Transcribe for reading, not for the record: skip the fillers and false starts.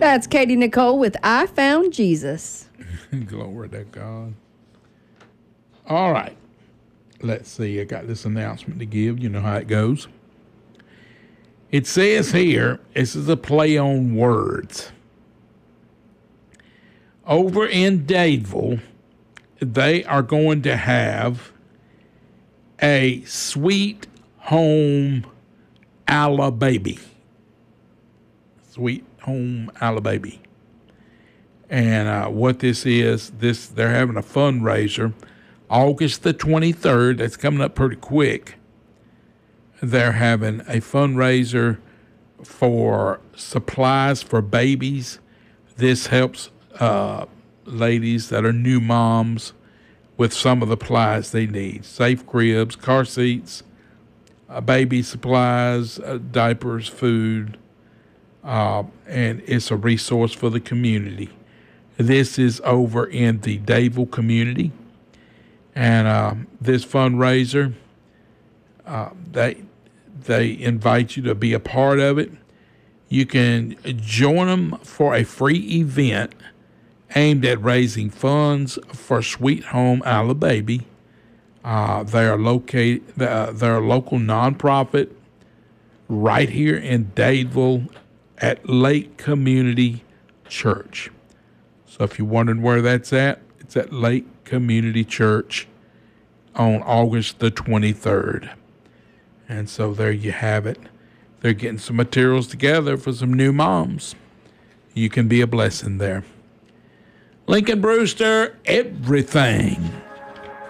That's Katie Nicole with I Found Jesus. Glory to God. All right. Let's see. I got this announcement to give. You know how it goes. It says here, this is a play on words. Over in Dadeville, they are going to have a Sweet Home Alla-Baby. Sweet Home Alla-Baby. And what this is, they're having a fundraiser August the 23rd. That's coming up pretty quick. They're having a fundraiser for supplies for babies. This helps ladies that are new moms with some of the supplies they need. Safe cribs, car seats, baby supplies, diapers, food, and it's a resource for the community. This is over in the Dadeville community. And this fundraiser, they invite you to be a part of it. You can join them for a free event aimed at raising funds for Sweet Home Alla-Baby. They're a local nonprofit right here in Dadeville at Lake Community Church. So if you're wondering where that's at, it's at Lake Community Church on August the 23rd. And so there you have it. They're getting some materials together for some new moms. You can be a blessing there. Lincoln Brewster, everything.